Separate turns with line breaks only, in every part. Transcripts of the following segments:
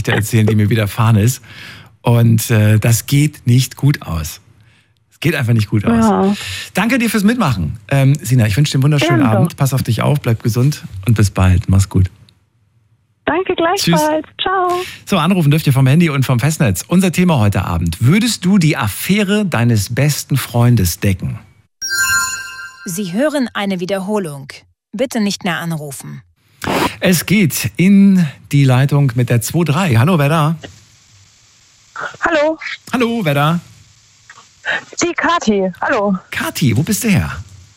Geschichte erzählen, die mir widerfahren ist. Und das geht nicht gut aus. Es geht einfach nicht gut aus. Ja. Danke dir fürs Mitmachen. Sina, ich wünsche dir einen wunderschönen Abend. Pass auf dich auf, bleib gesund und bis bald. Mach's gut.
Danke gleichfalls. Tschüss. Ciao.
So, anrufen dürft ihr vom Handy und vom Festnetz. Unser Thema heute Abend. Würdest du die Affäre deines besten Freundes decken?
Sie hören eine Wiederholung. Bitte nicht mehr anrufen.
Es geht in die Leitung mit der 2.3. Hallo, wer da?
Hallo.
Hallo, wer da?
Die Kathi. Hallo.
Kathi, wo bist du her?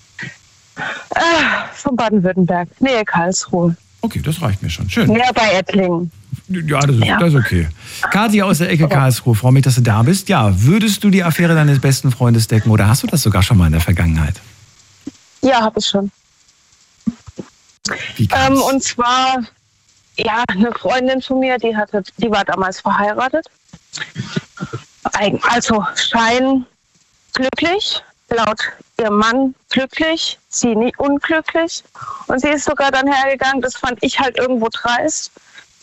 Von Baden-Württemberg. Nähe Karlsruhe.
Okay, das reicht mir schon. Schön.
Näher bei Ettlingen.
Ja, das ist okay. Kathi aus der Ecke Karlsruhe, freue mich, dass du da bist. Ja, würdest du die Affäre deines besten Freundes decken oder hast du das sogar schon mal in der Vergangenheit?
Ja, habe ich schon.
Wie
und zwar, ja, eine Freundin von mir, die war damals verheiratet. Also scheinglücklich, laut ihrem Mann glücklich, sie nie unglücklich. Und sie ist sogar dann hergegangen, das fand ich halt irgendwo dreist,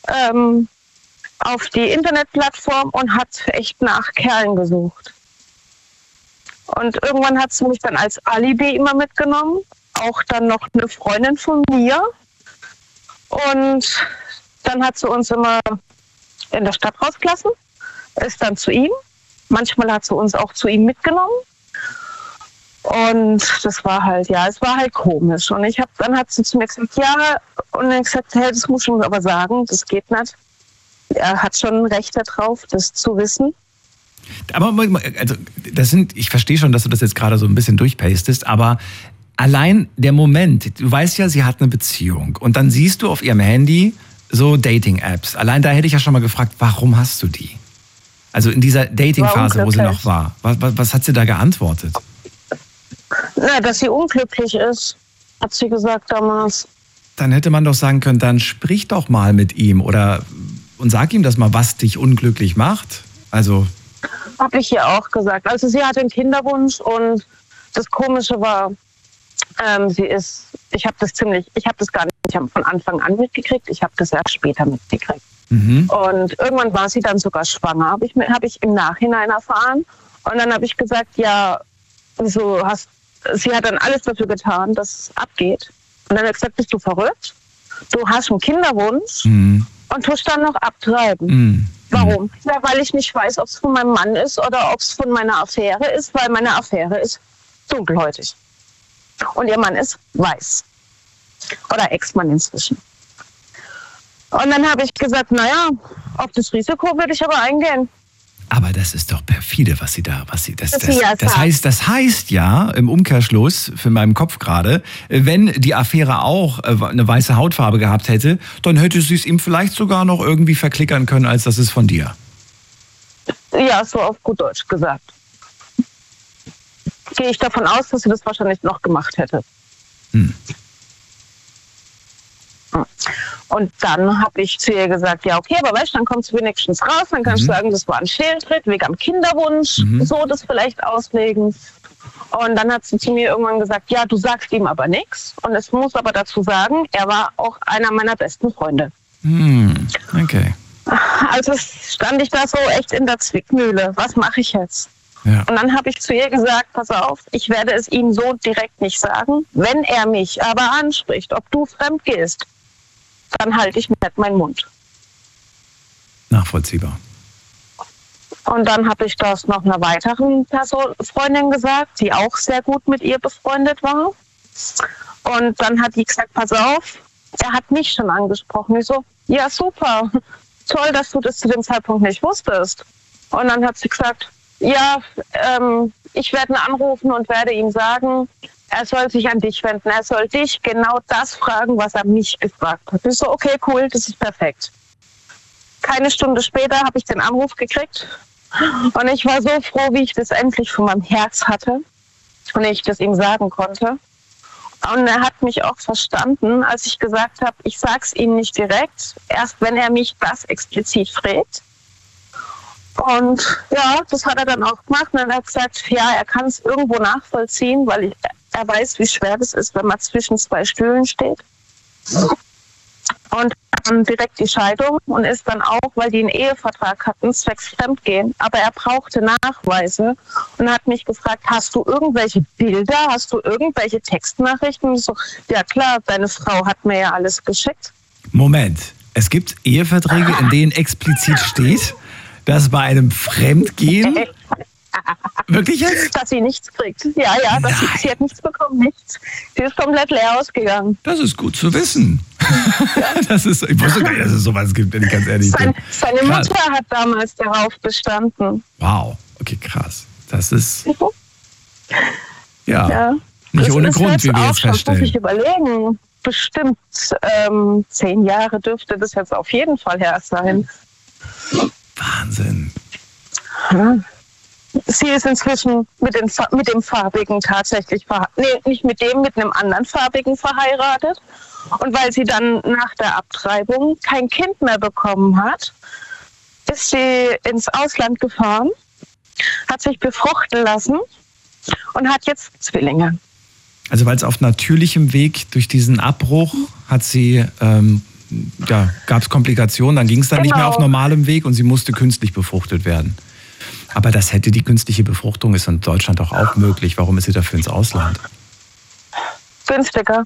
auf die Internetplattform und hat echt nach Kerlen gesucht. Und irgendwann hat sie mich dann als Alibi immer mitgenommen. Auch dann noch eine Freundin von mir. Und dann hat sie uns immer in der Stadt rausgelassen, ist dann zu ihm. Manchmal hat sie uns auch zu ihm mitgenommen. Und das war halt, ja, es war halt komisch. Und dann hat sie zu mir gesagt, ja, und dann gesagt, hey, das muss ich mir aber sagen, das geht nicht. Er hat schon ein Recht darauf, das zu wissen.
Aber also, ich verstehe schon, dass du das jetzt gerade so ein bisschen durchpastest, aber allein der Moment, du weißt ja, sie hat eine Beziehung und dann siehst du auf ihrem Handy so Dating-Apps. Allein da hätte ich ja schon mal gefragt, warum hast du die? Also in dieser Dating-Phase, wo sie noch war. Was hat sie da geantwortet?
Na, dass sie unglücklich ist, hat sie gesagt damals.
Dann hätte man doch sagen können, dann sprich doch mal mit ihm und sag ihm das mal, was dich unglücklich macht. Also
habe ich ihr auch gesagt. Also sie hatte einen Kinderwunsch und das Komische war, ich habe das gar nicht von Anfang an mitgekriegt, ich habe das erst später mitgekriegt. Mhm. Und irgendwann war sie dann sogar schwanger, habe ich im Nachhinein erfahren. Und dann habe ich gesagt, ja, sie hat dann alles dafür getan, dass es abgeht. Und dann hat er gesagt, bist du verrückt? Du hast einen Kinderwunsch und tust dann noch abtreiben. Mhm. Warum? Ja, weil ich nicht weiß, ob es von meinem Mann ist oder ob es von meiner Affäre ist, weil meine Affäre ist dunkelhäutig. Und ihr Mann ist weiß. Oder Ex-Mann inzwischen. Und dann habe ich gesagt, naja, auf das Risiko würde ich aber eingehen.
Aber das ist doch perfide, das heißt ja im Umkehrschluss für meinen Kopf gerade, wenn die Affäre auch eine weiße Hautfarbe gehabt hätte, dann hätte sie es ihm vielleicht sogar noch irgendwie verklickern können, als das ist von dir.
Ja, so auf gut Deutsch gesagt. Gehe ich davon aus, dass sie das wahrscheinlich noch gemacht hätte. Und dann habe ich zu ihr gesagt, ja okay, aber weißt du, dann kommst du wenigstens raus, dann kannst du sagen, das war ein Fehltritt wegen am Kinderwunsch, so das vielleicht auslegen. Und dann hat sie zu mir irgendwann gesagt, ja, du sagst ihm aber nichts. Und es muss aber dazu sagen, er war auch einer meiner besten Freunde.
Okay.
Also stand ich da so echt in der Zwickmühle. Was mache ich jetzt? Ja. Und dann habe ich zu ihr gesagt, pass auf, ich werde es ihm so direkt nicht sagen. Wenn er mich aber anspricht, ob du fremd gehst, dann halte ich nicht meinen Mund.
Nachvollziehbar.
Und dann habe ich das noch einer weiteren Freundin gesagt, die auch sehr gut mit ihr befreundet war. Und dann hat die gesagt, pass auf, er hat mich schon angesprochen. Ich so, ja super, toll, dass du das zu dem Zeitpunkt nicht wusstest. Und dann hat sie gesagt, ja, ich werde ihn anrufen und werde ihm sagen, er soll sich an dich wenden. Er soll dich genau das fragen, was er mich gefragt hat. Ich so, okay, cool, das ist perfekt. Keine Stunde später habe ich den Anruf gekriegt und ich war so froh, wie ich das endlich von meinem Herz hatte und ich das ihm sagen konnte. Und er hat mich auch verstanden, als ich gesagt habe, ich sag's ihm nicht direkt, erst wenn er mich das explizit fragt. Und ja, das hat er dann auch gemacht und dann hat er gesagt, ja, er kann es irgendwo nachvollziehen, weil er weiß, wie schwer das ist, wenn man zwischen zwei Stühlen steht. Und hat dann direkt die Scheidung und ist dann auch, weil die einen Ehevertrag hatten, zwecks Fremdgehen. Aber er brauchte Nachweise und hat mich gefragt, hast du irgendwelche Bilder, hast du irgendwelche Textnachrichten? Und ich so, ja klar, deine Frau hat mir ja alles geschickt.
Moment, es gibt Eheverträge, in denen explizit steht, dass bei einem Fremdgehen... Wirklich jetzt?
Dass sie nichts kriegt. Ja, sie hat nichts bekommen, nichts. Sie ist komplett leer ausgegangen.
Das ist gut zu wissen. Ich wusste gar nicht, dass es sowas gibt, wenn ich ganz ehrlich bin.
Seine Mutter hat damals darauf bestanden.
Wow, okay, krass. Das ist ja nicht ohne Grund, wie wir jetzt feststellen.
Muss ich überlegen. Bestimmt 10 Jahre dürfte das jetzt auf jeden Fall her sein.
Wahnsinn.
Ja. Sie ist inzwischen mit dem Farbigen tatsächlich nicht mit einem anderen Farbigen verheiratet. Und weil sie dann nach der Abtreibung kein Kind mehr bekommen hat, ist sie ins Ausland gefahren, hat sich befruchten lassen und hat jetzt Zwillinge.
Also weil es auf natürlichem Weg durch diesen Abbruch hat sie, gab es Komplikationen, dann ging es dann nicht mehr auf normalem Weg und sie musste künstlich befruchtet werden. Aber die künstliche Befruchtung ist in Deutschland auch möglich. Warum ist sie dafür ins Ausland?
Günstiger.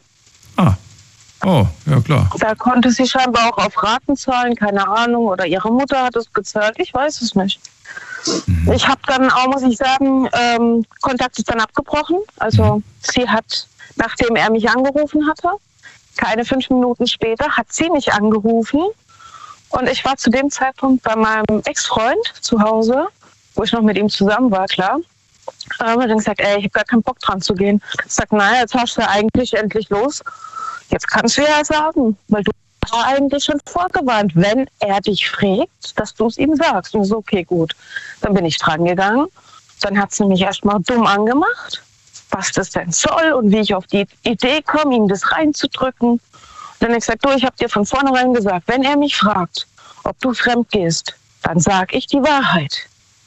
Oh, ja klar.
Da konnte sie scheinbar auch auf Raten zahlen, keine Ahnung. Oder ihre Mutter hat es gezahlt, ich weiß es nicht. Ich habe dann auch, muss ich sagen, Kontakt ist dann abgebrochen. Also sie hat, nachdem er mich angerufen hatte, keine 5 Minuten später, hat sie mich angerufen. Und ich war zu dem Zeitpunkt bei meinem Ex-Freund zu Hause, wo ich noch mit ihm zusammen war, klar. Und dann gesagt, ich habe gar keinen Bock dran zu gehen. Ich sag, naja, jetzt hast du ja eigentlich endlich los. Jetzt kannst du ja sagen, weil du hast eigentlich schon vorgewarnt, wenn er dich fragt, dass du es ihm sagst. Und so, okay, gut. Dann bin ich dran gegangen. Dann hat sie mich erstmal dumm angemacht, was das denn soll und wie ich auf die Idee komme, ihm das reinzudrücken. Dann habe ich gesagt, ich habe dir von vornherein gesagt, wenn er mich fragt, ob du fremd gehst, dann sag ich die Wahrheit.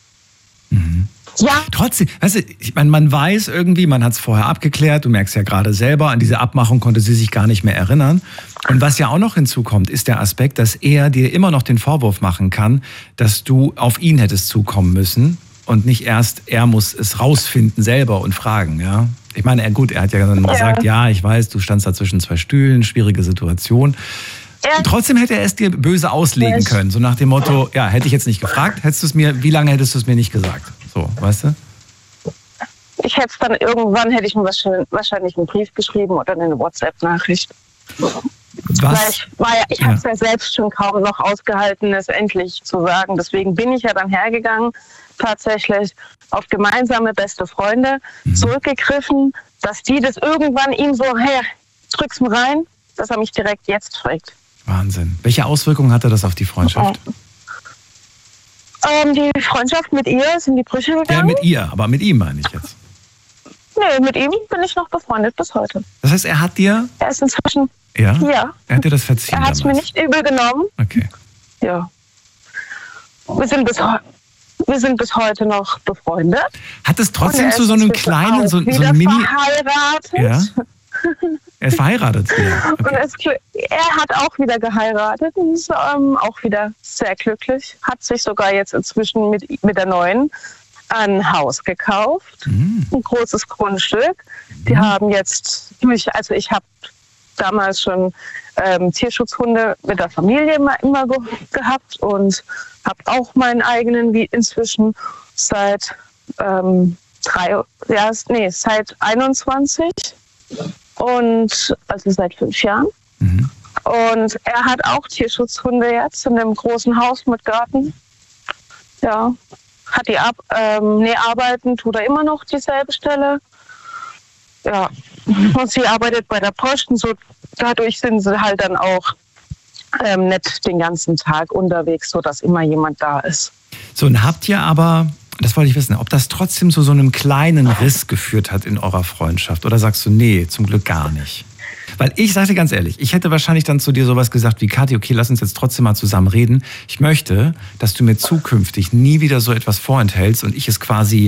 Ja.
Trotzdem, weißt du, ich meine, man weiß irgendwie, man hat es vorher abgeklärt, du merkst ja gerade selber, an diese Abmachung konnte sie sich gar nicht mehr erinnern. Und was ja auch noch hinzukommt, ist der Aspekt, dass er dir immer noch den Vorwurf machen kann, dass du auf ihn hättest zukommen müssen und nicht erst er muss es rausfinden selber und fragen, ja. Ich meine, er hat ja dann gesagt, ja, ich weiß, du standst da zwischen 2 Stühlen, schwierige Situation. Und trotzdem hätte er es dir böse auslegen können, so nach dem Motto, ja, hätte ich jetzt nicht gefragt, wie lange hättest du es mir nicht gesagt? So, weißt du?
Ich hätte es dann irgendwann, hätte ich ihm wahrscheinlich einen Brief geschrieben oder eine WhatsApp-Nachricht.
Was?
Ich habe es ja selbst schon kaum noch ausgehalten, es endlich zu sagen. Deswegen bin ich ja dann hergegangen, tatsächlich auf gemeinsame beste Freunde zurückgegriffen, dass die das irgendwann ihm so, hey, drück's mir rein, dass er mich direkt jetzt fragt.
Wahnsinn. Welche Auswirkungen hatte das auf die Freundschaft?
Die Freundschaft mit ihr ist in die Brüche gegangen.
Ja, mit ihr, aber mit ihm meine ich jetzt.
Nee, mit ihm bin ich noch befreundet bis heute.
Das heißt, er
ist inzwischen...
Ja?
Ja.
Er hat dir das verziehen.
Er hat es mir nicht übel genommen.
Okay.
Ja. Wir sind bis heute noch befreundet.
Hat es trotzdem zu so einem kleinen, so einem Mini...
verheiratet.
Ja? Er ist verheiratet. Ja. Okay.
Und er hat auch wieder geheiratet und ist auch wieder sehr glücklich. Hat sich sogar jetzt inzwischen mit der Neuen ein Haus gekauft. Ein großes Grundstück. Die haben jetzt ich habe damals schon Tierschutzhunde mit der Familie immer gehabt und habe auch meinen eigenen, wie inzwischen seit 21 und also seit 5 Jahren. Und er hat auch Tierschutzhunde jetzt in einem großen Haus mit Garten. Ja, hat die arbeiten tut er immer noch dieselbe Stelle. Ja, und sie arbeitet bei der Post und so, dadurch sind sie halt dann auch nicht den ganzen Tag unterwegs, sodass immer jemand da ist.
So, und habt ihr aber, das wollte ich wissen, ob das trotzdem zu so einem kleinen Riss geführt hat in eurer Freundschaft? Oder sagst du, nee, zum Glück gar nicht? Weil ich sage dir ganz ehrlich, ich hätte wahrscheinlich dann zu dir sowas gesagt wie, Kathi, okay, lass uns jetzt trotzdem mal zusammen reden. Ich möchte, dass du mir zukünftig nie wieder so etwas vorenthältst und ich es quasi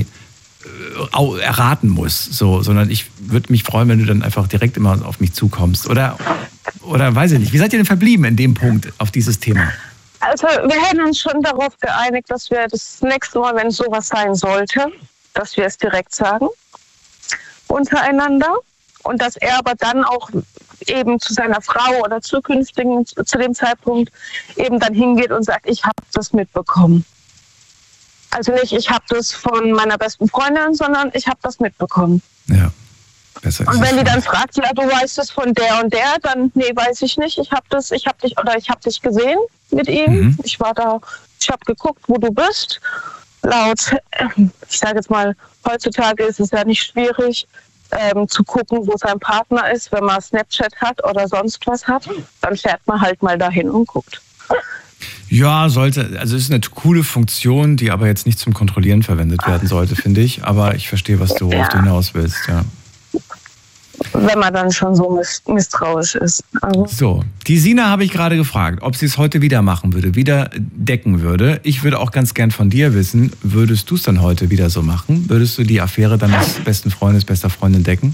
erraten muss, so, sondern ich würde mich freuen, wenn du dann einfach direkt immer auf mich zukommst. Oder Oder weiß ich nicht. Wie seid ihr denn verblieben in dem Punkt auf dieses Thema?
Also wir hätten uns schon darauf geeinigt, dass wir das nächste Mal, wenn sowas sein sollte, dass wir es direkt sagen untereinander und dass er aber dann auch eben zu seiner Frau oder zukünftigen zu dem Zeitpunkt eben dann hingeht und sagt, ich habe das mitbekommen. Also nicht, ich habe das von meiner besten Freundin, sondern ich habe das mitbekommen.
Ja. Besser ist
Und wenn
es
die dann
schon.
fragt, ja, du weißt es von der und der, dann, nee, weiß ich nicht. Ich habe dich gesehen mit ihm. Ich war da, ich habe geguckt, wo du bist. Laut, ich sage jetzt mal, heutzutage ist es ja nicht schwierig, zu gucken, wo sein Partner ist, wenn man Snapchat hat oder sonst was hat. Dann fährt man halt mal dahin und guckt.
Ja, sollte, also es ist eine coole Funktion, die aber jetzt nicht zum Kontrollieren verwendet werden sollte, finde ich. Aber ich verstehe, worauf du hinaus willst, ja.
Wenn man dann schon so misstrauisch ist. Also.
So, die Sina habe ich gerade gefragt, ob sie es heute wieder machen würde, wieder decken würde. Ich würde auch ganz gern von dir wissen, würdest du es dann heute wieder so machen? Würdest du die Affäre deines besten Freundes, bester Freundin decken?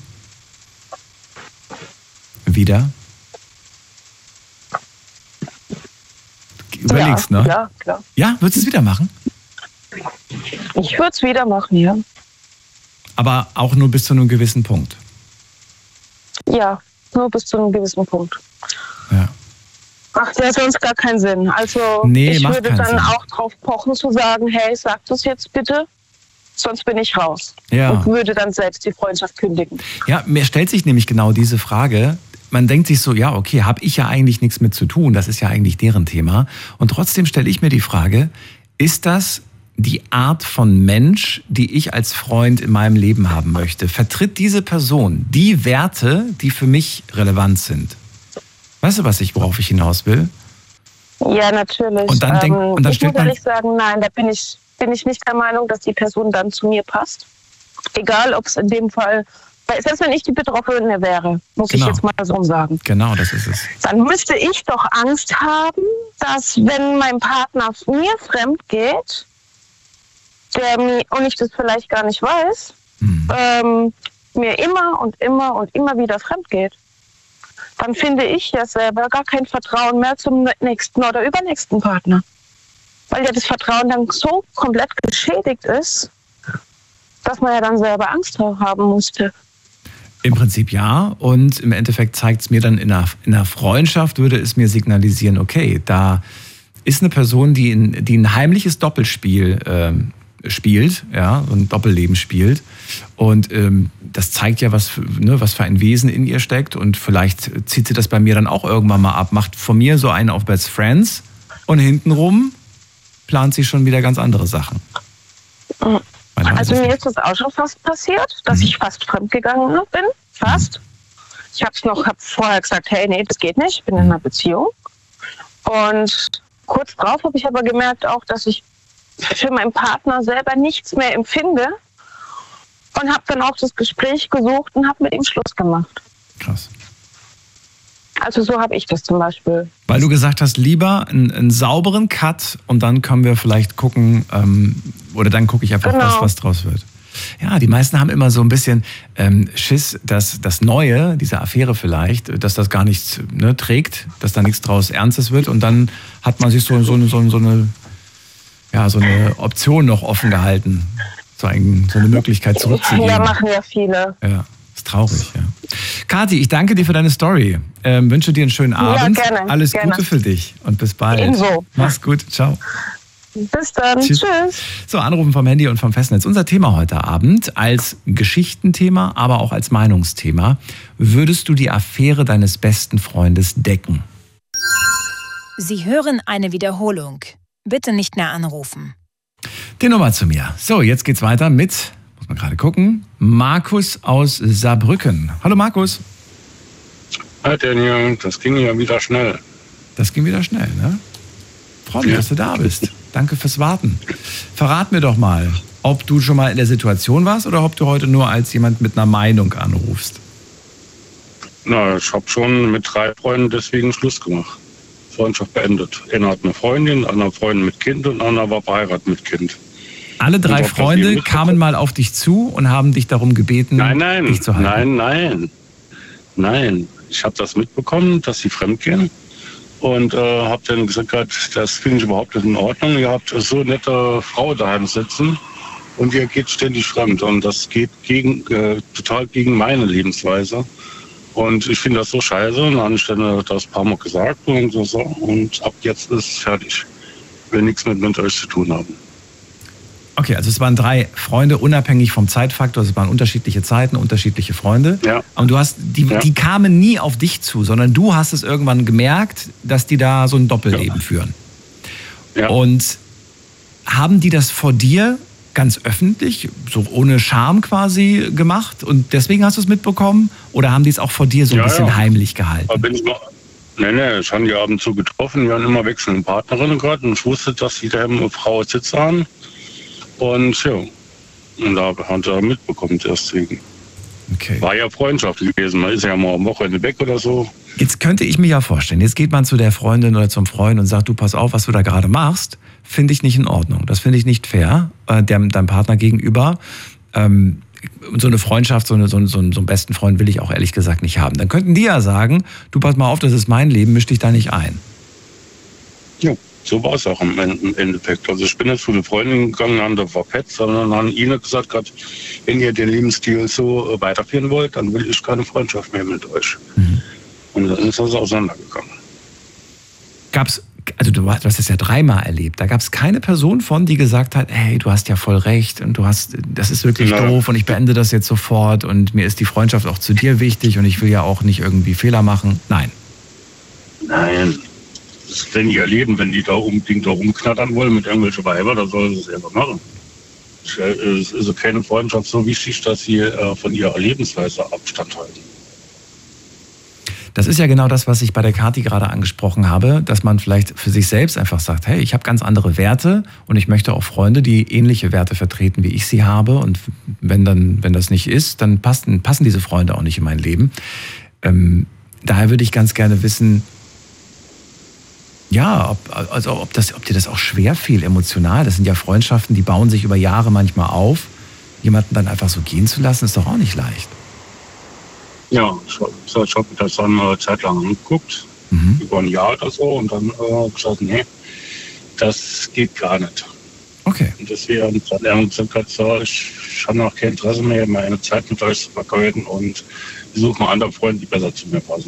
Wieder? Überlegst,
ja,
ne?
Ja, klar.
Ja, würdest du es wieder machen?
Ich würde es wieder machen, ja.
Aber auch nur bis zu einem gewissen Punkt.
Ja, nur bis zu einem gewissen Punkt.
Ja.
Macht ja sonst gar keinen Sinn. Also
Nee,
ich
macht
würde
keinen
dann
Sinn.
auch drauf pochen zu sagen, hey, sag das jetzt bitte, sonst bin ich raus.
Ja.
Und würde dann selbst die Freundschaft kündigen.
Ja, mir stellt sich nämlich genau diese Frage. Man denkt sich so, ja, okay, habe ich ja eigentlich nichts mit zu tun, das ist ja eigentlich deren Thema. Und trotzdem stelle ich mir die Frage, ist das die Art von Mensch, die ich als Freund in meinem Leben haben möchte? Vertritt diese Person die Werte, die für mich relevant sind? Weißt du, worauf ich hinaus will?
Ja, natürlich.
Und dann
ich muss
stellt man...
ehrlich sagen, nein, da bin ich nicht der Meinung, dass die Person dann zu mir passt. Egal, ob es in dem Fall, selbst wenn ich die Betroffene wäre, muss ich jetzt mal so sagen.
Genau, das ist es.
Dann müsste ich doch Angst haben, dass wenn mein Partner mir fremd geht, und ich das vielleicht gar nicht weiß, mir immer und immer und immer wieder fremd geht. Dann finde ich ja selber gar kein Vertrauen mehr zum nächsten oder übernächsten Partner. Weil ja das Vertrauen dann so komplett geschädigt ist, dass man ja dann selber Angst haben musste.
Im Prinzip ja. Und im Endeffekt zeigt es mir dann in einer Freundschaft, würde es mir signalisieren, okay, da ist eine Person, die ein heimliches Doppelspiel spielt, ja, so ein Doppelleben spielt. Und das zeigt ja, was für ein Wesen in ihr steckt. Und vielleicht zieht sie das bei mir dann auch irgendwann mal ab, macht von mir so einen auf Best Friends und hintenrum plant sie schon wieder ganz andere Sachen.
Also mir ist das auch schon fast passiert, dass ich fast fremdgegangen bin. Fast. Ich hab vorher gesagt, hey, nee, das geht nicht, ich bin in einer Beziehung. Und kurz drauf habe ich aber gemerkt auch, dass ich für meinen Partner selber nichts mehr empfinde und habe dann auch das Gespräch gesucht und habe mit ihm Schluss gemacht.
Krass.
Also so habe ich das zum Beispiel.
Weil du gesagt hast, lieber einen sauberen Cut und dann können wir vielleicht gucken, oder dann gucke ich einfach, was draus wird. Ja, die meisten haben immer so ein bisschen Schiss, dass das Neue, diese Affäre vielleicht, dass das gar nichts trägt, dass da nichts draus Ernstes wird und dann hat man sich so eine Option noch offen gehalten, so eine Möglichkeit zurückzugeben.
Ja, machen ja viele.
Ja, ist traurig, ja. Kathi, ich danke dir für deine Story. Wünsche dir einen schönen Abend.
Ja, gerne.
Alles Gute für dich und bis bald.
Ebenso.
Mach's gut. Ciao.
Bis dann. Tschüss.
So, Anrufen vom Handy und vom Festnetz. Unser Thema heute Abend als Geschichtenthema, aber auch als Meinungsthema. Würdest du die Affäre deines besten Freundes decken?
Sie hören eine Wiederholung. Bitte nicht mehr anrufen.
Die Nummer zu mir. So, jetzt geht's weiter mit, muss man gerade gucken, Markus aus Saarbrücken. Hallo Markus.
Hi Daniel, das ging ja wieder schnell.
Das ging wieder schnell, ne? Freue mich, dass du da bist. Danke fürs Warten. Verrat mir doch mal, ob du schon mal in der Situation warst oder ob du heute nur als jemand mit einer Meinung anrufst.
Na, ich habe schon mit 3 Freunden deswegen Schluss gemacht. Freundschaft beendet. Einer hat eine Freundin, einer Freundin mit Kind und einer war verheiratet mit Kind.
Alle 3 Freunde kamen mal auf dich zu und haben dich darum gebeten, dich zu halten?
Nein. ich habe das mitbekommen, dass sie fremdgehen. Und habe dann gesagt, das finde ich überhaupt nicht in Ordnung. Ihr habt so eine nette Frau daheim sitzen und ihr geht ständig fremd. Und das geht total gegen meine Lebensweise. Und ich finde das so scheiße. Und dann habe ich dann das ein paar Mal gesagt und so. Und ab jetzt ist es fertig. Ich will nichts mit euch zu tun haben.
Okay, also es waren 3 Freunde, unabhängig vom Zeitfaktor. Es waren unterschiedliche Zeiten, unterschiedliche Freunde.
Ja.
Und die kamen nie auf dich zu, sondern du hast es irgendwann gemerkt, dass die da so ein Doppelleben führen.
Ja.
Und haben die das vor dir ganz öffentlich, so ohne Scham quasi gemacht? Und deswegen hast du es mitbekommen? Oder haben die es auch vor dir so ein bisschen heimlich gehalten?
Da bin ich mal. Nee, ich habe die ab und zu getroffen. Wir haben immer wechselnde Partnerinnen gehabt. Und ich wusste, dass die da eine Frau sitzen haben. Und ja, und da hat er mitbekommen deswegen.
Okay.
War ja Freundschaft gewesen. Man ist ja mal am Wochenende weg oder so.
Jetzt könnte ich mir ja vorstellen, jetzt geht man zu der Freundin oder zum Freund und sagt, du pass auf, was du da gerade machst, finde ich nicht in Ordnung. Das finde ich nicht fair, deinem Partner gegenüber. So eine Freundschaft, so einen besten Freund will ich auch ehrlich gesagt nicht haben. Dann könnten die ja sagen, du pass mal auf, das ist mein Leben, misch dich da nicht ein.
Ja. So war es auch im Endeffekt. Also ich bin jetzt zu der Freundin gegangen, an der Verpetzt, sondern an ihnen gesagt, grad, wenn ihr den Lebensstil so weiterführen wollt, dann will ich keine Freundschaft mehr mit euch. Mhm. Und dann ist das auseinandergegangen.
Also du hast es ja 3-mal erlebt, da gab es keine Person von, die gesagt hat, hey, du hast ja voll recht und das ist wirklich doof und ich beende das jetzt sofort und mir ist die Freundschaft auch zu dir wichtig und ich will ja auch nicht irgendwie Fehler machen. Nein.
Das ist denn ihr Leben, wenn die da unbedingt rumknattern wollen mit irgendwelchen Weiber, dann sollen sie es einfach machen. Es ist keine Freundschaft so wichtig, dass sie von ihrer Lebensweise Abstand halten.
Das ist ja genau das, was ich bei der Kathi gerade angesprochen habe, dass man vielleicht für sich selbst einfach sagt, hey, ich habe ganz andere Werte und ich möchte auch Freunde, die ähnliche Werte vertreten, wie ich sie habe. Und wenn das nicht ist, dann passen diese Freunde auch nicht in mein Leben. Daher würde ich ganz gerne wissen, ja, ob dir das auch schwer fiel, emotional. Das sind ja Freundschaften, die bauen sich über Jahre manchmal auf. Jemanden dann einfach so gehen zu lassen, ist doch auch nicht leicht.
Ja, ich habe mir das dann eine Zeit lang angeguckt, über ein Jahr oder so, und dann gesagt, nee, das geht gar nicht.
Okay.
Und deswegen hat er gesagt, so, ich habe noch kein Interesse mehr, meine Zeit mit euch zu vergeuden und ich suche mal andere Freunde, die besser zu mir passen.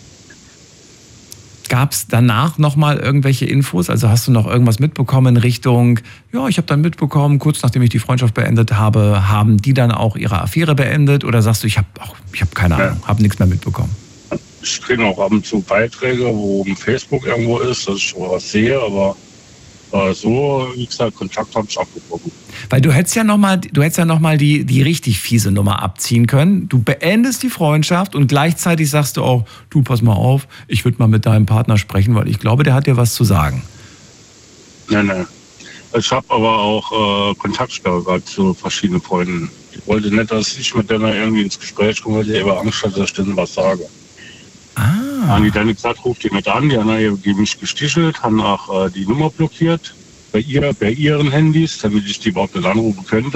Gab es danach nochmal irgendwelche Infos? Also hast du noch irgendwas mitbekommen in Richtung, ja, ich habe dann mitbekommen, kurz nachdem ich die Freundschaft beendet habe, haben die dann auch ihre Affäre beendet? Oder sagst du, ich habe keine Ahnung, habe nichts mehr mitbekommen?
Ich kriege auch ab und zu Beiträge, wo auf Facebook irgendwo ist, dass ich was sehe, aber so, wie gesagt, Kontakt habe ich abgebrochen.
Weil du hättest ja nochmal die richtig fiese Nummer abziehen können. Du beendest die Freundschaft und gleichzeitig sagst du auch, du, pass mal auf, ich würde mal mit deinem Partner sprechen, weil ich glaube, der hat dir was zu sagen.
Nee. Ich habe aber auch Kontaktsperre gehabt zu verschiedenen Freunden. Ich wollte nicht, dass ich mit denen irgendwie ins Gespräch komme, weil ich über Angst hatte, dass ich denen was sage. Haben die dann gesagt, ruft die mit an, die haben mich gestichelt, haben auch die Nummer blockiert bei ihren Handys, damit ich die überhaupt nicht anrufen könnte.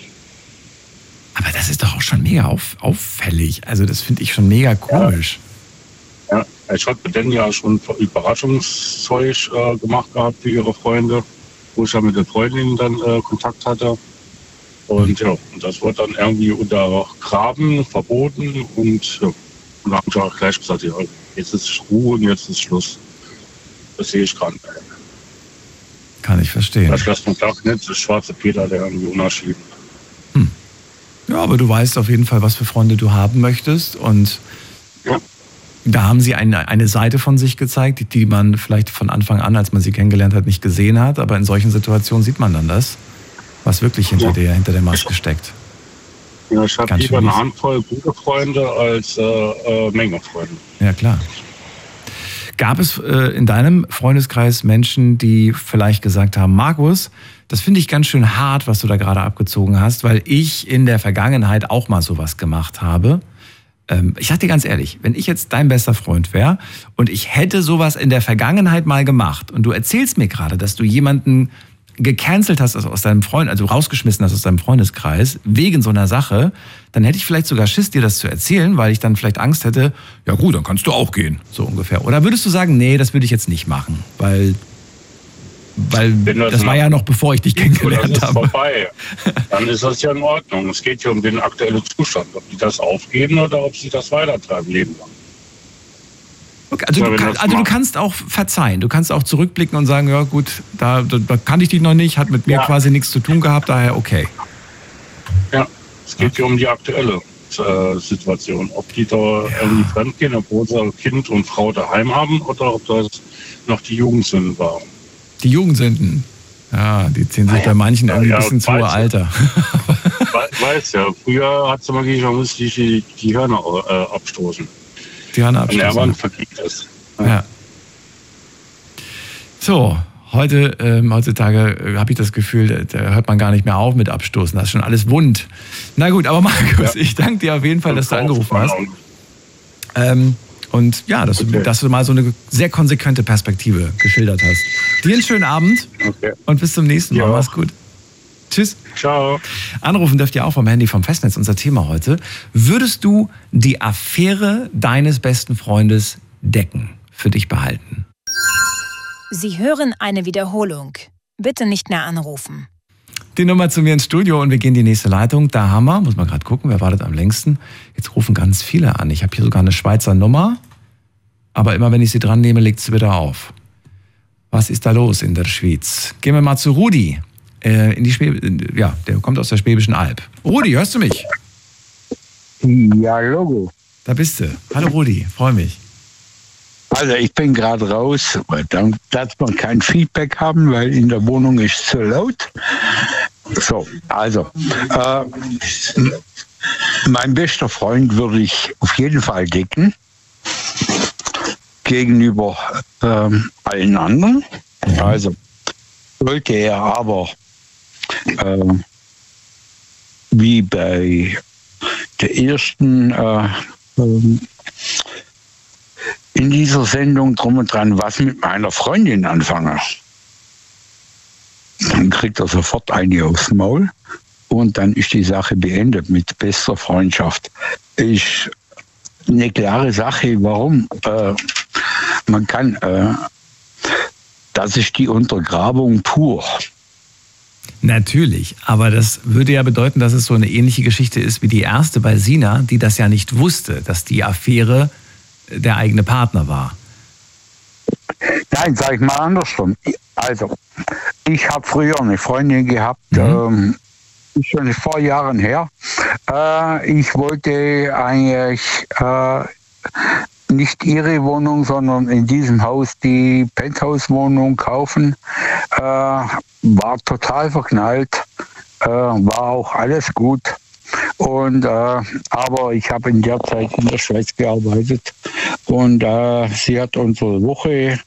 Aber das ist doch auch schon mega auffällig. Also das finde ich schon mega komisch.
Ja, ich habe mit denen ja schon Überraschungszeug gemacht gehabt für ihre Freunde, wo ich ja mit den Freundinnen dann Kontakt hatte. Und ja, und das wurde dann irgendwie untergraben, verboten und ja. Und da habe ich auch gleich gesagt, ja, jetzt ist Ruhe und jetzt ist Schluss. Das sehe ich gar nicht.
Kann ich verstehen.
Das lässt man doch nicht, das schwarze Peter, der irgendwie unerschieden.
Ja, aber du weißt auf jeden Fall, was für Freunde du haben möchtest. Und da haben sie eine Seite von sich gezeigt, die man vielleicht von Anfang an, als man sie kennengelernt hat, nicht gesehen hat. Aber in solchen Situationen sieht man dann das, was wirklich hinter der Maske steckt.
Ja, ich habe lieber eine Handvoll gute Freunde als Menge Freunde.
Ja, klar. Gab es in deinem Freundeskreis Menschen, die vielleicht gesagt haben, Markus, das finde ich ganz schön hart, was du da gerade abgezogen hast, weil ich in der Vergangenheit auch mal sowas gemacht habe. Ich sag dir ganz ehrlich, wenn ich jetzt dein bester Freund wäre und ich hätte sowas in der Vergangenheit mal gemacht und du erzählst mir gerade, dass du jemanden gecancelt hast aus deinem Freund, also rausgeschmissen hast aus deinem Freundeskreis, wegen so einer Sache, dann hätte ich vielleicht sogar Schiss, dir das zu erzählen, weil ich dann vielleicht Angst hätte, ja gut, dann kannst du auch gehen, so ungefähr. Oder würdest du sagen, nee, das würde ich jetzt nicht machen, weil das war ja noch bevor ich dich kennengelernt habe.
Das ist vorbei. Dann ist das ja in Ordnung. Es geht ja um den aktuellen Zustand, ob die das aufgeben oder ob sie das weitertreiben, leben lang.
Okay, also du kannst auch verzeihen, du kannst auch zurückblicken und sagen, ja gut, da kannte ich dich noch nicht, hat mit mir quasi nichts zu tun gehabt, daher okay.
Ja, es geht ja um die aktuelle Situation. Ob die da irgendwie fremdgehen, obwohl sie Kind und Frau daheim haben oder ob das noch die Jugendsünden waren.
Die Jugendsünden, ja, die ziehen sich bei manchen irgendwie ein bisschen zu hohe Alter.
Weiß ja, früher hat es immer gesagt, man muss die Hörner abstoßen.
Die Hörner abstoßen.
Wenn der Mann verklickt ist.
Ja. So, heutzutage habe ich das Gefühl, da hört man gar nicht mehr auf mit Abstoßen. Das ist schon alles wund. Na gut, aber Markus, ich danke dir auf jeden Fall, dass du angerufen hast. Und ja, dass du mal so eine sehr konsequente Perspektive geschildert hast. Dir einen schönen Abend und bis zum nächsten Mal. Mach's gut. Tschüss.
Ciao.
Anrufen dürft ihr auch vom Handy vom Festnetz, unser Thema heute. Würdest du die Affäre deines besten Freundes decken, für dich behalten?
Sie hören eine Wiederholung. Bitte nicht mehr anrufen.
Die Nummer zu mir ins Studio und wir gehen in die nächste Leitung. Da haben wir, muss man gerade gucken, wer wartet am längsten. Jetzt rufen ganz viele an. Ich habe hier sogar eine Schweizer Nummer, aber immer wenn ich sie dran nehme, legt sie wieder auf. Was ist da los in der Schweiz? Gehen wir mal zu Rudi. Der kommt aus der Schwäbischen Alb. Rudi, hörst du mich?
Ja, Logo.
Da bist du. Hallo Rudi, freue mich.
Also ich bin gerade raus, dann darf man kein Feedback haben, weil in der Wohnung ist zu laut. So, also mein bester Freund würde ich auf jeden Fall decken gegenüber allen anderen. Also sollte er aber wie bei der ersten in dieser Sendung drum und dran was mit meiner Freundin anfangen, dann kriegt er sofort eine aufs Maul und dann ist die Sache beendet mit bester Freundschaft. Ist eine klare Sache, warum. Man kann, das ist die Untergrabung pur.
Natürlich, aber das würde ja bedeuten, dass es so eine ähnliche Geschichte ist wie die erste bei Sina, die das ja nicht wusste, dass die Affäre der eigene Partner war.
Nein, sag ich mal andersrum. Also, ich habe früher eine Freundin gehabt, ist schon vor Jahren her. Ich wollte eigentlich nicht ihre Wohnung, sondern in diesem Haus die Penthouse-Wohnung kaufen. War total verknallt, war auch alles gut. Und aber ich habe in der Zeit in der Schweiz gearbeitet und sie hat unsere Woche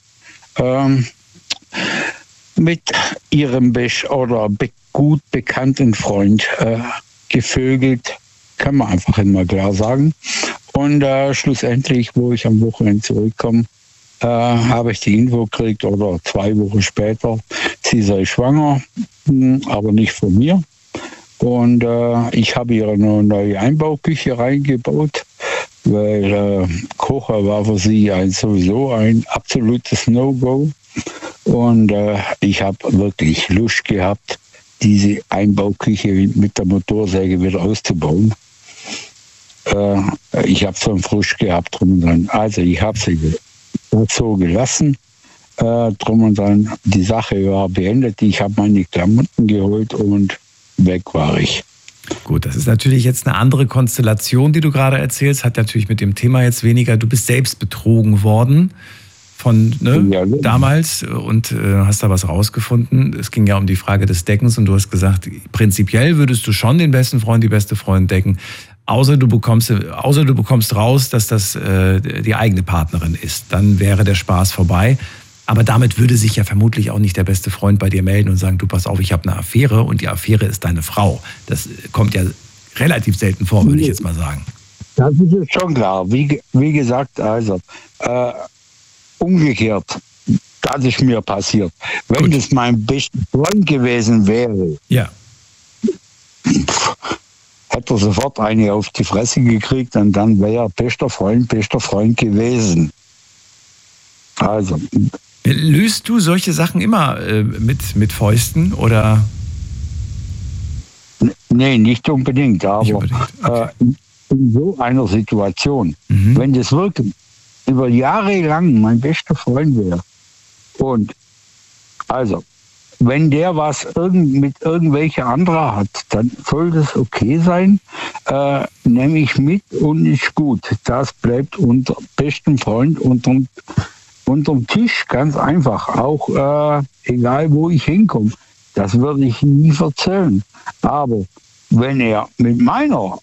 mit ihrem gut bekannten Freund gevögelt, kann man einfach immer klar sagen. Und schlussendlich, wo ich am Wochenende zurückkomme, habe ich die Info gekriegt, oder 2 Wochen später, sie sei schwanger, aber nicht von mir. Und ich habe ihr eine neue Einbauküche reingebaut, weil Kocher war für sie sowieso ein absolutes No-Go. Und ich habe wirklich Lust gehabt, diese Einbauküche mit der Motorsäge wieder auszubauen. Ich habe so einen Frisch gehabt drum und dran. Also ich habe sie so gelassen. Drum und dran, die Sache war beendet. Ich habe meine Klamotten geholt und weg war ich.
Gut, das ist natürlich jetzt eine andere Konstellation, die du gerade erzählst. Hat natürlich mit dem Thema jetzt weniger. Du bist selbst betrogen worden von damals und hast da was rausgefunden. Es ging ja um die Frage des Deckens und du hast gesagt, prinzipiell würdest du schon den besten Freund, die beste Freundin decken, außer du bekommst raus, dass das die eigene Partnerin ist. Dann wäre der Spaß vorbei. Aber damit würde sich ja vermutlich auch nicht der beste Freund bei dir melden und sagen, du pass auf, ich habe eine Affäre und die Affäre ist deine Frau. Das kommt ja relativ selten vor, würde ich jetzt mal sagen.
Das ist jetzt schon klar. Wie gesagt, also umgekehrt, das ist mir passiert. Wenn
Gut.
das mein bester Freund gewesen wäre,
Ja.
hätte er sofort eine auf die Fresse gekriegt und dann wäre er bester Freund gewesen. Also,
Löst du solche Sachen immer mit Fäusten oder?
nee, nicht unbedingt, aber
Nicht unbedingt, okay.
In so einer Situation,
Mhm.
wenn das wirklich über Jahre lang mein bester Freund wäre und also, wenn der was mit irgendwelcher anderer hat, dann soll das okay sein, nehme ich mit und ist gut. Das bleibt unter bestem Freund unterm Tisch, ganz einfach. Auch egal, wo ich hinkomme. Das würde ich nie verzählen. Aber wenn er mit meiner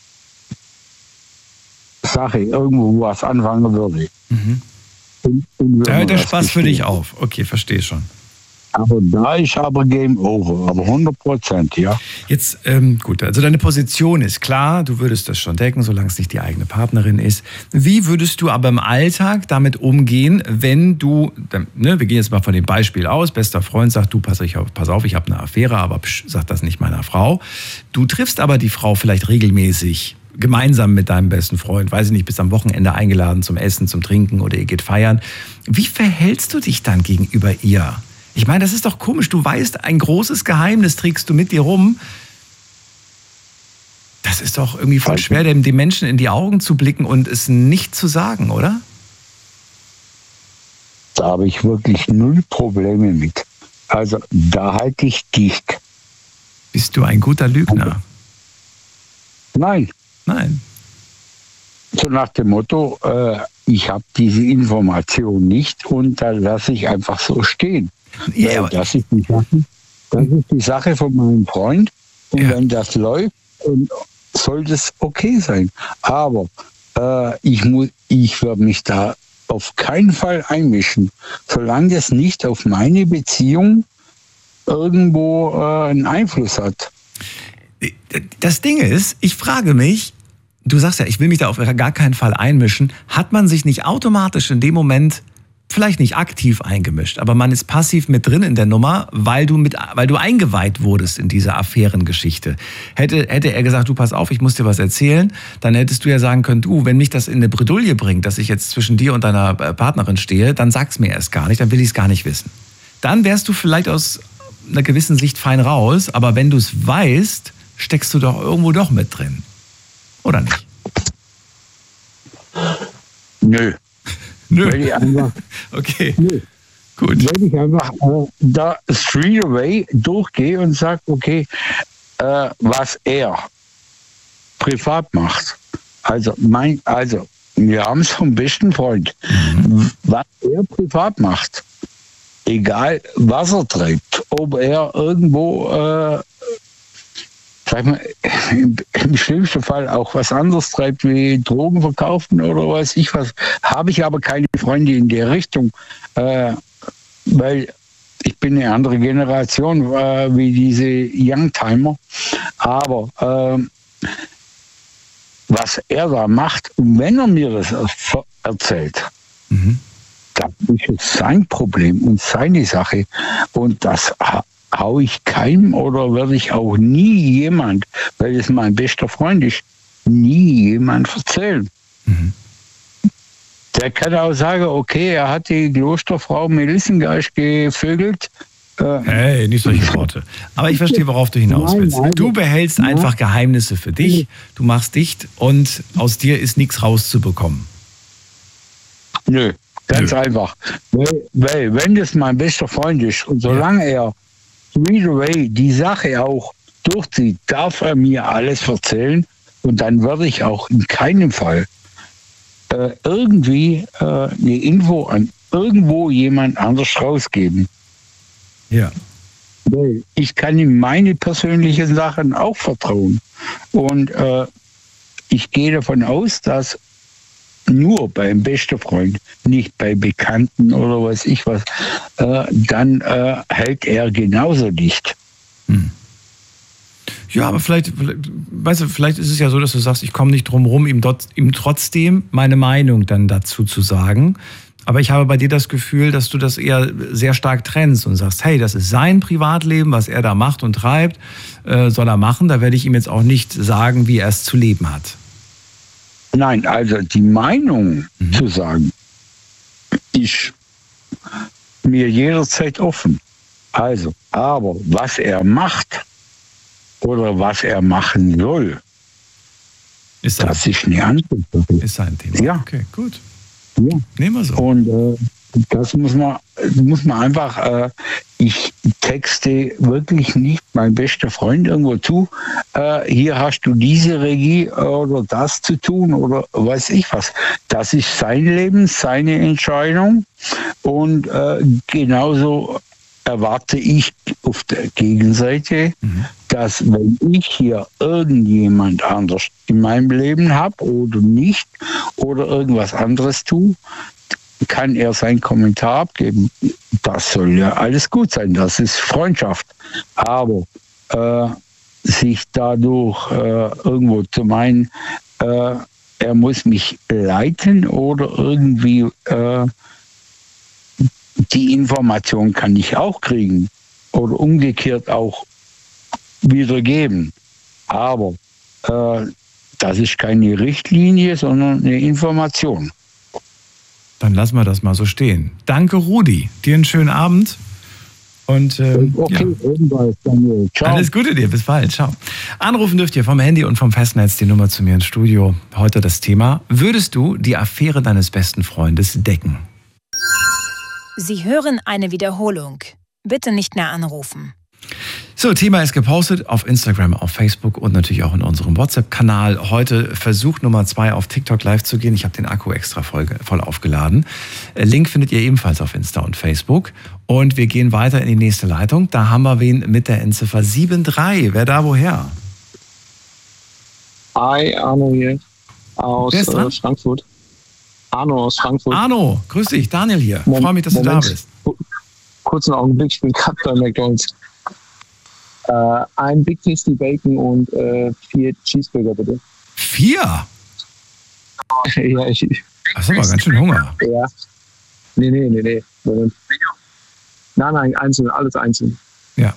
Sache irgendwo was anfangen würde,
Mhm.
und würde
Da hört
mir
der
das
Spaß für dich
gestehen.
auf. Okay, verstehe schon.
Aber da ist aber Game Over, aber 100%, ja.
Jetzt, gut, also deine Position ist klar, du würdest das schon decken, solange es nicht die eigene Partnerin ist. Wie würdest du aber im Alltag damit umgehen, wenn du, wir gehen jetzt mal von dem Beispiel aus, bester Freund sagt, du, pass auf, ich habe eine Affäre, aber sag das nicht meiner Frau. Du triffst aber die Frau vielleicht regelmäßig, gemeinsam mit deinem besten Freund, weiß ich nicht, bist am Wochenende eingeladen zum Essen, zum Trinken oder ihr geht feiern. Wie verhältst du dich dann gegenüber ihr? Ich meine, das ist doch komisch. Du weißt, ein großes Geheimnis trägst du mit dir rum. Das ist doch irgendwie voll schwer, dem Menschen in die Augen zu blicken und es nicht zu sagen, oder?
Da habe ich wirklich null Probleme mit. Also da halte ich dicht.
Bist du ein guter Lügner?
Nein,
Nein.
so nach dem Motto, ich habe diese Information nicht und da lasse ich einfach so stehen.
Ja,
Weil das ist die Sache von meinem Freund und
Ja.
wenn das läuft, soll das okay sein. Aber ich werde mich da auf keinen Fall einmischen, solange das nicht auf meine Beziehung irgendwo einen Einfluss hat.
Das Ding ist, ich frage mich, du sagst ja, ich will mich da auf gar keinen Fall einmischen. Hat man sich nicht automatisch in dem Moment, vielleicht nicht aktiv eingemischt, aber man ist passiv mit drin in der Nummer, weil du eingeweiht wurdest in diese Affärengeschichte. Hätte er gesagt, du pass auf, ich muss dir was erzählen, dann hättest du ja sagen können, du, wenn mich das in eine Bredouille bringt, dass ich jetzt zwischen dir und deiner Partnerin stehe, dann sag's mir erst gar nicht, dann will ich es gar nicht wissen. Dann wärst du vielleicht aus einer gewissen Sicht fein raus, aber wenn du es weißt, steckst du doch irgendwo doch mit drin. Oder nicht?
Nö.
Nö.
Weil ich einfach,
Okay,
nö.
gut.
Weil ich einfach da straight away durchgehe und sage, okay, was er privat macht. Also wir haben es vom besten Freund. Was er privat macht, egal was er treibt, ob er irgendwo sag mal, im schlimmsten Fall auch was anderes treibt, wie Drogen verkaufen oder weiß ich was, habe ich aber keine Freunde in der Richtung, weil ich bin eine andere Generation wie diese Youngtimer. Aber was er da macht, und wenn er mir das erzählt, dann ist es sein Problem und seine Sache. Und das hau ich keinem oder werde ich auch nie jemand, weil es mein bester Freund ist, nie jemand erzählen. Der kann auch sagen, okay, er hat die Klosterfrau Melissengeist gevögelt.
Hey, nicht solche Worte. Aber ich verstehe, worauf du hinaus willst.
Nein,
Du behältst einfach Geheimnisse für dich, du machst dicht und aus dir ist nichts rauszubekommen.
Nö, ganz einfach. Weil wenn das mein bester Freund ist und solange er straight away die Sache auch durchzieht, darf er mir alles erzählen und dann werde ich auch in keinem Fall irgendwie eine Info an irgendwo jemand anders rausgeben.
Ja.
Weil ich kann ihm meine persönlichen Sachen auch vertrauen. Und ich gehe davon aus, dass nur beim besten Freund, nicht bei Bekannten oder weiß ich was, dann hält er genauso dicht.
Ja, aber vielleicht, weißt du, vielleicht ist es ja so, dass du sagst, ich komme nicht drum rum, ihm trotzdem meine Meinung dann dazu zu sagen. Aber ich habe bei dir das Gefühl, dass du das eher sehr stark trennst und sagst, hey, das ist sein Privatleben, was er da macht und treibt, soll er machen. Da werde ich ihm jetzt auch nicht sagen, wie er es zu leben hat.
Nein, also die Meinung zu sagen, ist mir jederzeit offen. Also, aber was er macht oder was er machen soll, das ist eine andere Sache.
Ist sein Thema.
Ja.
Okay, gut.
Ja.
Nehmen wir so.
Und das muss man einfach, ich texte wirklich nicht mein bester Freund irgendwo zu, hier hast du diese Regie oder das zu tun oder weiß ich was. Das ist sein Leben, seine Entscheidung und genauso erwarte ich auf der Gegenseite, dass wenn ich hier irgendjemand anders in meinem Leben habe oder nicht oder irgendwas anderes tue, kann er seinen Kommentar abgeben. Das soll ja alles gut sein, das ist Freundschaft. Aber sich dadurch irgendwo zu meinen, er muss mich leiten oder irgendwie die Information kann ich auch kriegen oder umgekehrt auch wiedergeben. Aber das ist keine Richtlinie, sondern eine Information.
Dann lassen wir das mal so stehen. Danke, Rudi. Dir einen schönen Abend. Und
okay, ebenfalls, Daniel. Ciao.
Alles Gute dir, bis bald. Ciao. Anrufen dürft ihr vom Handy und vom Festnetz die Nummer zu mir ins Studio. Heute das Thema: Würdest du die Affäre deines besten Freundes decken?
Sie hören eine Wiederholung. Bitte nicht mehr anrufen.
So, Thema ist gepostet auf Instagram, auf Facebook und natürlich auch in unserem WhatsApp-Kanal. Heute Versuch Nummer 2 auf TikTok live zu gehen. Ich habe den Akku extra voll aufgeladen. Link findet ihr ebenfalls auf Insta und Facebook. Und wir gehen weiter in die nächste Leitung. Da haben wir wen mit der Endziffer 73. Wer da woher?
Hi, Arno hier aus Frankfurt. Arno aus Frankfurt.
Arno, grüß dich, Daniel hier. Freue mich, dass du da bist.
Kurzen Augenblick, ich bin gerade bei McDonald's. Ein Big Tasty Bacon und 4 Cheeseburger, bitte.
4?
Ja,
Hast du aber ganz schön Hunger.
Ja. Nee. Moment. Nein, einzeln, alles einzeln.
Ja.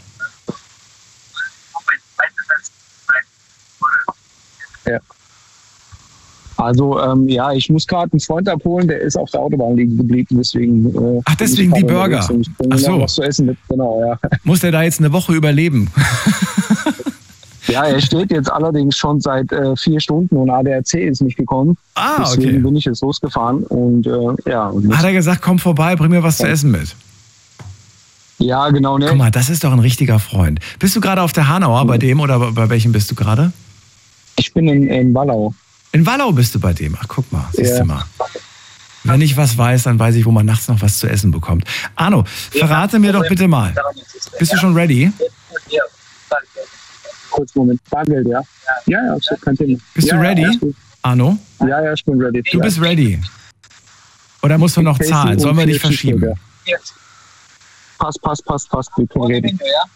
Ja. Also, ich muss gerade einen Freund abholen, der ist auf der Autobahn liegen geblieben, deswegen...
Ach, deswegen die Burger. Ach so.
Was zu essen mit. Genau, ja.
Muss der da jetzt eine Woche überleben?
Ja, er steht jetzt allerdings schon seit 4 Stunden und ADAC ist nicht gekommen.
Ah, okay.
Deswegen bin ich jetzt losgefahren und
Hat er gesagt, komm vorbei, bring mir was zu essen mit?
Ja, genau. Ne?
Guck mal, das ist doch ein richtiger Freund. Bist du gerade auf der Hanauer bei dem oder bei welchem bist du gerade?
Ich bin in Wallau.
In Wallau bist du bei dem. Ach, guck mal, siehst du mal. Wenn ich was weiß, dann weiß ich, wo man nachts noch was zu essen bekommt. Arno, verrate mir doch bitte mal. Bist du schon ready?
Ja, danke. Kurz Moment. Bargeld, ja? Ja, kein Thema.
Bist du ready, Arno?
Ja, ich bin ready.
Du bist ready. Oder musst du noch zahlen? Sollen wir dich verschieben?
Passt. Wir können reden.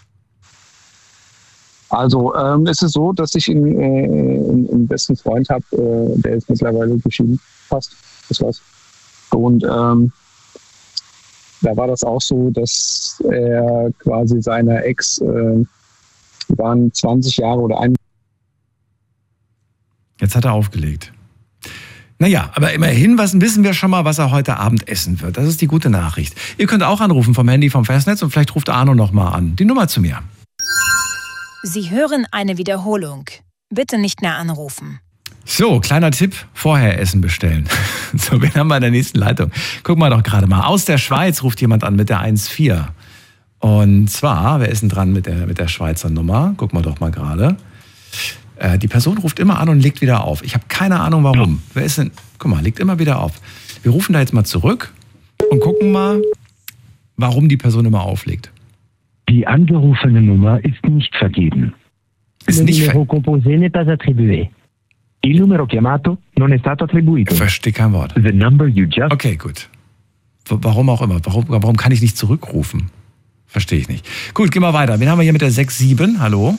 Also, es ist so, dass ich einen besten Freund habe, der ist mittlerweile geschieden. Passt, das war's. Und da war das auch so, dass er quasi seiner Ex, waren 20 Jahre oder ein.
Jetzt hat er aufgelegt. Naja, aber immerhin wissen wir schon mal, was er heute Abend essen wird. Das ist die gute Nachricht. Ihr könnt auch anrufen vom Handy, vom Festnetz und vielleicht ruft Arno nochmal an. Die Nummer zu mir.
Sie hören eine Wiederholung. Bitte nicht mehr anrufen.
So, kleiner Tipp, vorher Essen bestellen. So, wen haben wir in der nächsten Leitung? Gucken wir doch gerade mal. Aus der Schweiz ruft jemand an mit der 14. Und zwar, wer ist denn dran mit der Schweizer Nummer? Gucken wir doch mal gerade. Die Person ruft immer an und legt wieder auf. Ich habe keine Ahnung, warum. Wer ist denn? Guck mal, legt immer wieder auf. Wir rufen da jetzt mal zurück und gucken mal, warum die Person immer auflegt.
Die angerufene Nummer ist nicht vergeben.
Ist nicht
vergeben. composé n'est pas attribué. Il numero chiamato non è stato attribuito.
Ich verstehe kein Wort.
The number you just...
Okay, gut. Warum auch immer. Warum kann ich nicht zurückrufen? Verstehe ich nicht. Gut, gehen wir weiter. Wen haben wir hier mit der 67? Hallo?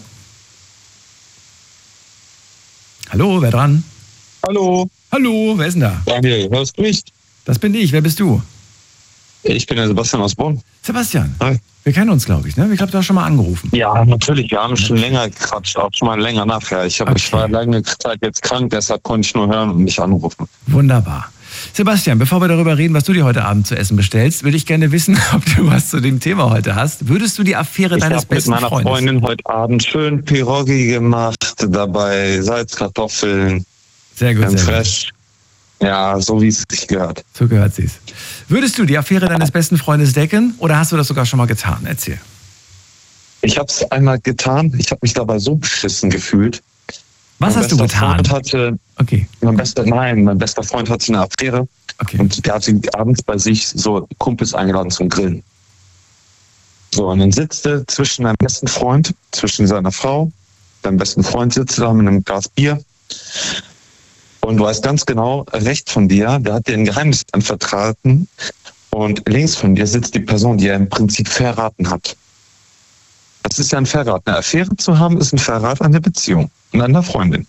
Hallo, wer dran?
Hallo.
Hallo, wer ist denn da?
Daniel, hörst du mich?
Das bin ich. Wer bist du?
Ich bin der Sebastian aus Bonn.
Sebastian,
Hi.
wir kennen uns, glaube ich, ne? Ich glaube, du hast schon mal angerufen.
Ja, natürlich. Wir haben schon länger gequatscht, auch schon mal länger nachher. Ich war lange Zeit jetzt krank, deshalb konnte ich nur hören und nicht anrufen.
Wunderbar. Sebastian, bevor wir darüber reden, was du dir heute Abend zu essen bestellst, würde ich gerne wissen, ob du was zu dem Thema heute hast. Würdest du die Affäre deines besten Freundes...
Ich habe mit meiner Freundin heute Abend schön Pierogi gemacht, dabei Salz, Kartoffeln,
sehr gut, sehr
fresh. Gut. Ja, so wie es sich gehört.
So gehört sie es. Würdest du die Affäre deines besten Freundes decken oder hast du das sogar schon mal getan? Erzähl.
Ich habe es einmal getan. Ich habe mich dabei so beschissen gefühlt.
Was hast du getan?
Mein bester Freund hatte eine Affäre.
Okay.
Und der hatte abends bei sich so Kumpels eingeladen zum Grillen. So, und dann sitzt er zwischen deinem besten Freund, zwischen seiner Frau, deinem besten Freund sitzt da mit einem Glas Bier. Und du weißt ganz genau, rechts von dir, der hat dir ein Geheimnis anvertraten. Und links von dir sitzt die Person, die er im Prinzip verraten hat. Das ist ja ein Verrat. Eine Affäre zu haben, ist ein Verrat an der Beziehung und an der Freundin.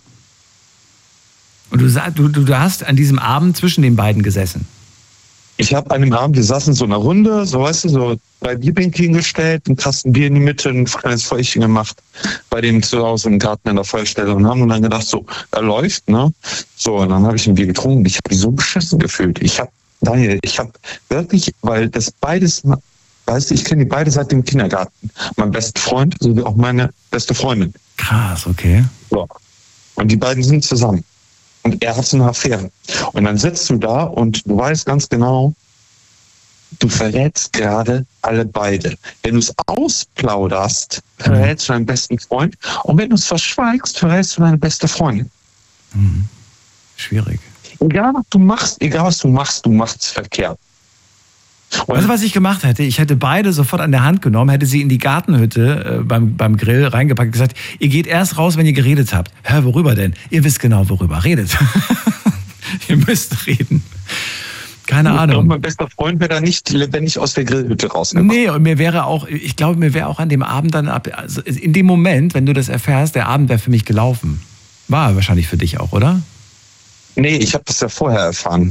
Und du hast an diesem Abend zwischen den beiden gesessen?
Ich habe an dem Abend, wir saßen in so einer Runde, so weißt du, so 3 Bierbänke hingestellt, einen Kasten Bier in die Mitte, ein kleines Feuerchen gemacht, bei dem zu Hause im Garten in der Feuerstelle und haben dann gedacht, so, er läuft, ne? So, und dann habe ich ein Bier getrunken. Ich habe mich so beschissen gefühlt. Ich habe wirklich, weil das beides, weißt du, ich kenne die beide seit dem Kindergarten. Mein bester Freund sowie auch meine beste Freundin.
Krass, okay.
So. Und die beiden sind zusammen. Und er hat so eine Affäre. Und dann sitzt du da und du weißt ganz genau, du verrätst gerade alle beide. Wenn du es ausplauderst, verrätst du deinen besten Freund. Und wenn du es verschweigst, verrätst du deine beste Freundin.
Mhm. Schwierig.
Egal was du machst, du machst es verkehrt.
Weißt du, was ich gemacht hätte? Ich hätte beide sofort an der Hand genommen, hätte sie in die Gartenhütte beim Grill reingepackt und gesagt, ihr geht erst raus, wenn ihr geredet habt. Hör, worüber denn? Ihr wisst genau, worüber. Redet. Ihr müsst reden. Keine Ahnung. Ich glaube,
mein bester Freund wäre da nicht lebendig aus der Grillhütte rausgekommen.
Nee, und mir wäre auch an dem Abend dann, also in dem Moment, wenn du das erfährst, der Abend wäre für mich gelaufen. War wahrscheinlich für dich auch, oder?
Nee, ich habe das ja vorher erfahren.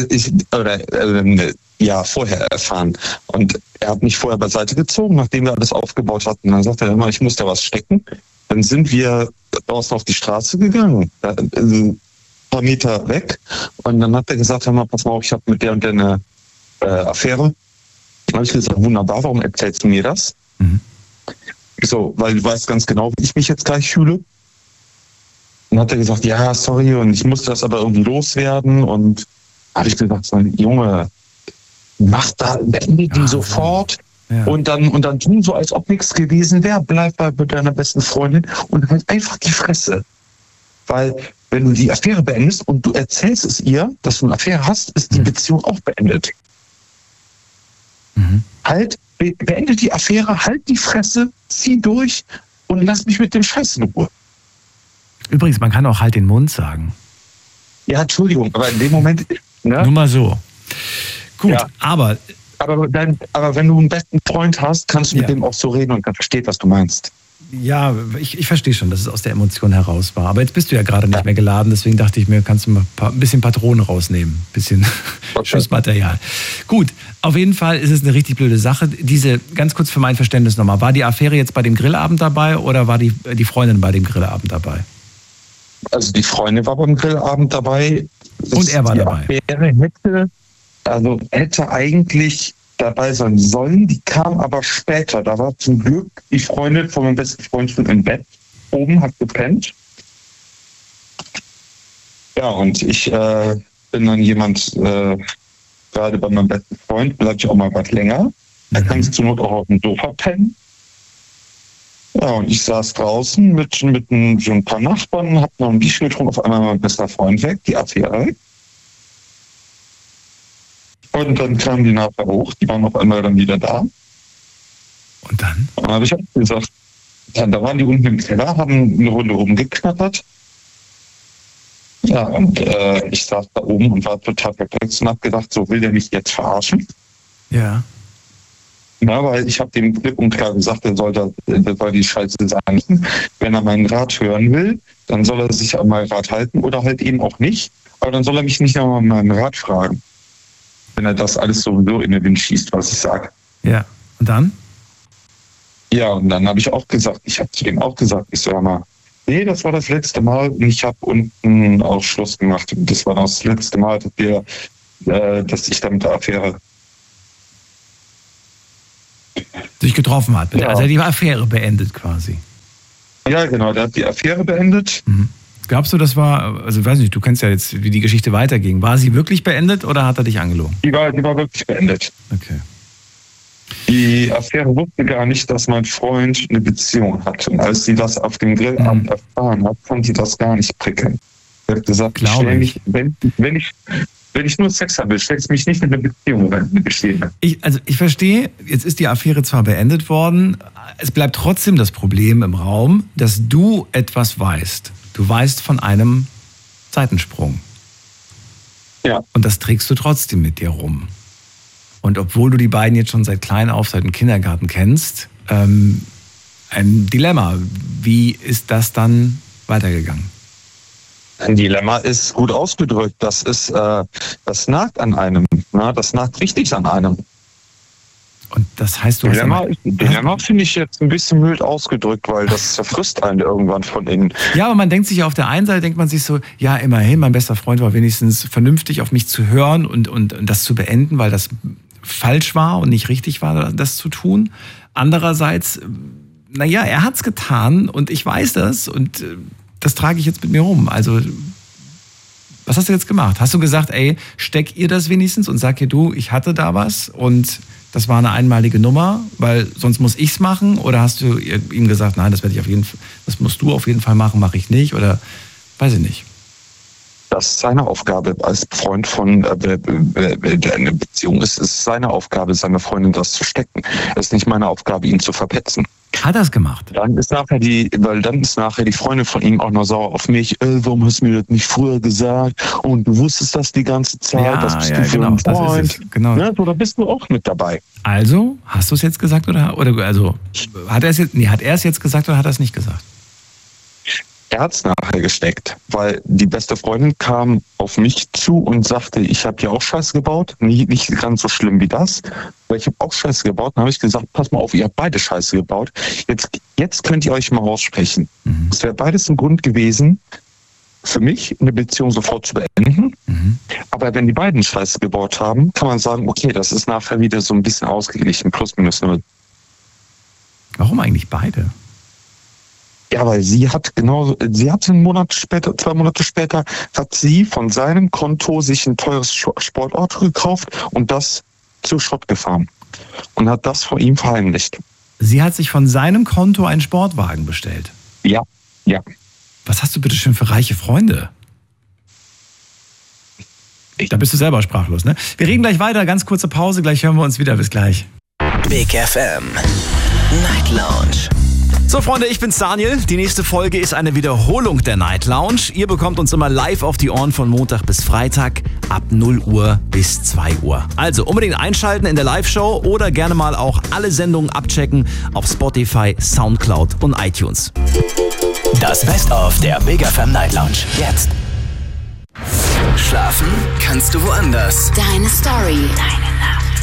Vorher erfahren. Und er hat mich vorher beiseite gezogen, nachdem wir alles aufgebaut hatten. Dann sagte er immer, ich muss da was stecken. Dann sind wir draußen auf die Straße gegangen, ein paar Meter weg. Und dann hat er gesagt, hör mal, pass mal auf, ich habe mit der und der eine Affäre. Dann habe ich gesagt, wunderbar, warum erzählst du mir das? Mhm. So, weil du weißt ganz genau, wie ich mich jetzt gleich fühle. Dann hat er gesagt, ja, sorry, und ich musste das aber irgendwie loswerden. Und habe ich gesagt, so, Junge, beende die sofort. Ja. Und dann tun so, als ob nichts gewesen wäre. Bleib bei deiner besten Freundin und halt einfach die Fresse. Weil, wenn du die Affäre beendest und du erzählst es ihr, dass du eine Affäre hast, ist die Beziehung auch beendet. Mhm. Beende die Affäre, halt die Fresse, zieh durch und lass mich mit dem Scheiß in Ruhe.
Übrigens, man kann auch halt den Mund sagen.
Ja, Entschuldigung, aber in dem Moment... Ne?
Nur mal so. Gut, ja. Aber
wenn du einen besten Freund hast, kannst du mit dem auch so reden und er versteht, was du meinst.
Ja, ich verstehe schon, dass es aus der Emotion heraus war. Aber jetzt bist du ja gerade nicht mehr geladen, deswegen dachte ich mir, kannst du mal ein bisschen Patronen rausnehmen. Ein bisschen Schussmaterial. Gut, auf jeden Fall ist es eine richtig blöde Sache. Ganz kurz für mein Verständnis nochmal, war die Affäre jetzt bei dem Grillabend dabei oder war die Freundin bei dem Grillabend dabei?
Also die Freundin war beim Grillabend dabei.
Und er war dabei.
Die Affäre hätte eigentlich dabei sein sollen. Die kam aber später. Da war zum Glück die Freundin von meinem besten Freund schon im Bett. Oben hat gepennt. Ja, und ich bin dann jemand, gerade bei meinem besten Freund, bleibe ich auch mal was länger. Da kannst du zur Not auch auf dem Sofa pennen. Ja, und ich saß draußen mit so ein paar Nachbarn, hab noch ein Bierchen getrunken, auf einmal mein bester Freund weg, die Affäre weg. Und dann kamen die nachher hoch, die waren auf einmal dann wieder da.
Und dann?
Und dann habe ich gesagt, da waren die unten im Keller, haben eine Runde rumgeknattert. Ja, und ich saß da oben und war total perplex und habe gedacht, so will der mich jetzt verarschen?
Ja.
Na, weil ich habe dem klipp und klar gesagt, der soll die Scheiße sein. Wenn er meinen Rat hören will, dann soll er sich an meinen Rat halten oder halt eben auch nicht. Aber dann soll er mich nicht einmal meinen Rat fragen. wenn er das alles sowieso in den Wind schießt, was ich sage.
Ja, und dann?
Ja, und dann habe ich zu dem auch gesagt, ich sag mal, nee, das war das letzte Mal und ich habe unten auch Schluss gemacht. Und das war das letzte Mal, dass ich da mit der Affäre
sich getroffen hat.
Ja.
Also er hat die Affäre beendet quasi.
Ja, genau, der hat die Affäre beendet.
Mhm. Glaubst du, das war, also ich weiß nicht, du kennst ja jetzt, wie die Geschichte weiterging. War sie wirklich beendet oder hat er dich angelogen?
Die war wirklich beendet.
Okay.
Die Affäre wusste gar nicht, dass mein Freund eine Beziehung hat. Und als sie das auf dem Grillabend erfahren hat, fand sie das gar nicht prickelnd. Sie hat gesagt, wenn ich nur Sex habe, stellst du mich nicht in eine Beziehung rein.
Ich verstehe, jetzt ist die Affäre zwar beendet worden, es bleibt trotzdem das Problem im Raum, dass du etwas weißt. Du weißt von einem Seitensprung.
Ja.
Und das trägst du trotzdem mit dir rum. Und obwohl du die beiden jetzt schon seit klein auf, seit dem Kindergarten kennst, ein Dilemma. Wie ist das dann weitergegangen?
Ein Dilemma ist gut ausgedrückt. Das nagt an einem. Na, das nagt richtig an einem.
Und das heißt,
Dilemma finde ich jetzt ein bisschen mild ausgedrückt, weil das zerfrisst einen irgendwann von innen.
Ja, aber man denkt sich auf der einen Seite, denkt man sich so, ja, immerhin, mein bester Freund war wenigstens vernünftig auf mich zu hören und das zu beenden, weil das falsch war und nicht richtig war, das zu tun. Andererseits, naja, er hat's getan und ich weiß das und das trage ich jetzt mit mir rum. Also, was hast du jetzt gemacht? Hast du gesagt, ey, steck ihr das wenigstens und sag ihr, du, ich hatte da was und das war eine einmalige Nummer, weil sonst muss ich's machen? Oder hast du ihm gesagt, nein, das das musst du auf jeden Fall machen, mache ich nicht? Oder weiß ich nicht.
Das ist seine Aufgabe als Freund von der eine Beziehung ist. Es ist seine Aufgabe, seine Freundin das zu stecken. Es ist nicht meine Aufgabe, ihn zu verpetzen.
Hat er es gemacht?
Dann ist nachher die Freundin von ihm auch noch sauer auf mich. Warum hast du mir das nicht früher gesagt? Und du wusstest das die ganze Zeit.
Ja,
das bist
ja,
du für
genau,
einen Freund.
Das ist es. Genau.
Ja, da bist du auch mit dabei.
Also, hast du es jetzt gesagt oder also hat er es jetzt gesagt oder hat er es nicht gesagt?
Er hat es nachher gesteckt, weil die beste Freundin kam auf mich zu und sagte, ich habe ja auch Scheiße gebaut, nicht ganz so schlimm wie das, weil ich habe auch Scheiße gebaut. Dann habe ich gesagt, pass mal auf, ihr habt beide Scheiße gebaut. Jetzt könnt ihr euch mal aussprechen. Es wäre beides ein Grund gewesen, für mich eine Beziehung sofort zu beenden. Aber wenn die beiden Scheiße gebaut haben, kann man sagen, okay, das ist nachher wieder so ein bisschen ausgeglichen, plus minus null.
Warum eigentlich beide?
Ja, weil sie hat 2 Monate später, hat sie von seinem Konto sich ein teures Sportauto gekauft und das zu Schrott gefahren. Und hat das vor ihm verheimlicht.
Sie hat sich von seinem Konto einen Sportwagen bestellt?
Ja.
Was hast du bitte schön für reiche Freunde? Da bist du selber sprachlos, ne? Wir reden gleich weiter, ganz kurze Pause, gleich hören wir uns wieder, bis gleich.
Big FM Night Lounge.
So Freunde, ich bin's Daniel. Die nächste Folge ist eine Wiederholung der Night Lounge. Ihr bekommt uns immer live auf die Ohren von Montag bis Freitag ab 0 Uhr bis 2 Uhr. Also unbedingt einschalten in der Live-Show oder gerne mal auch alle Sendungen abchecken auf Spotify, Soundcloud und iTunes.
Das Best-of der Big FM Night Lounge jetzt. Schlafen kannst du woanders.
Deine Story. Deine Nacht.